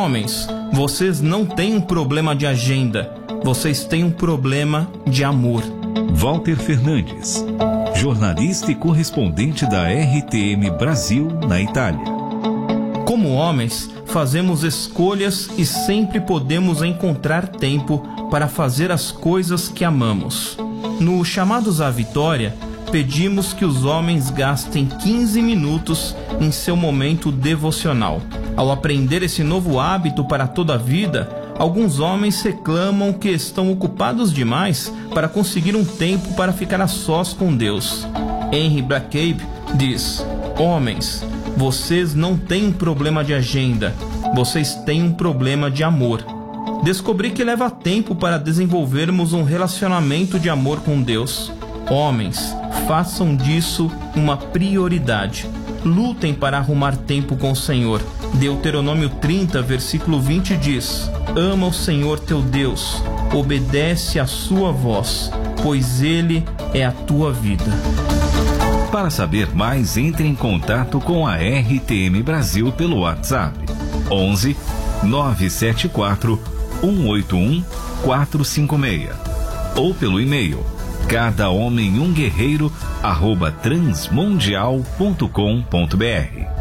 Homens, vocês não têm um problema de agenda, vocês têm um problema de amor. Walter Fernandes, jornalista e correspondente da RTM Brasil na Itália. Como homens, fazemos escolhas e sempre podemos encontrar tempo para fazer as coisas que amamos. No Chamados à Vitória, pedimos que os homens gastem 15 minutos em seu momento devocional. Ao aprender esse novo hábito para toda a vida, alguns homens reclamam que estão ocupados demais para conseguir um tempo para ficar a sós com Deus. Henry Blackaby diz: homens, vocês não têm um problema de agenda, vocês têm um problema de amor. Descobri que leva tempo para desenvolvermos um relacionamento de amor com Deus. Homens, façam disso uma prioridade. Lutem para arrumar tempo com o Senhor. Deuteronômio 30, versículo 20 diz: ama o Senhor teu Deus, obedece à sua voz, pois Ele é a tua vida. Para saber mais, entre em contato com a RTM Brasil pelo WhatsApp 11 974 181 456 ou pelo e-mail cadahomemumguerreiro@transmundial.com.br.